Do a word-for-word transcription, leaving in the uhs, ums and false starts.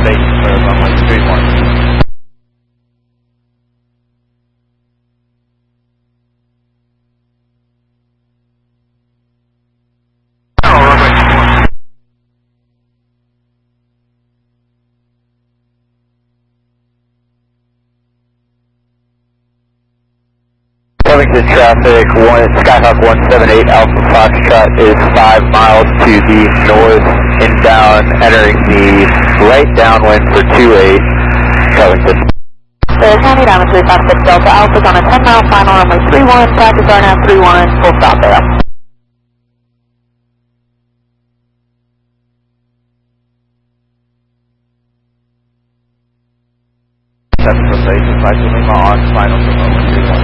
station for runway three one. Covington traffic, one, Skyhawk one seven eight Alpha Foxtrot is five miles to the north, inbound, entering the right downwind for two eight, Covington. The County Diamond three five six Delta Alpha is on a ten mile final runway three one, practice R N A V three one, full stop there. Central Station, flight to Lima on final for runway three one.